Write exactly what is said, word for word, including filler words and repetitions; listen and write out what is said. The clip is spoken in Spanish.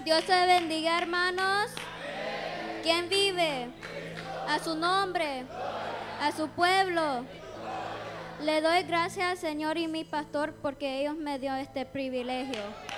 Dios te bendiga, hermanos. ¿Quién vive? A su nombre, a su pueblo. Le doy gracias al Señor y mi pastor porque ellos me dio este privilegio.